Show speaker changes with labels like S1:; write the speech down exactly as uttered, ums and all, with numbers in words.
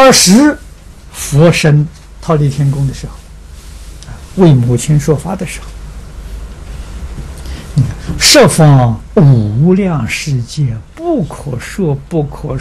S1: 当时佛生忉利天宫的时候，为母亲说法的时候，十方无量世界不可说不可